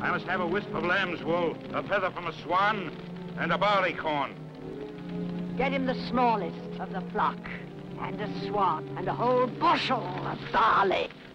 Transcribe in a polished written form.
I must have a wisp of lamb's wool, a feather from a swan, and a barley corn. Get him the smallest of the flock, and a swan, and a whole bushel of barley.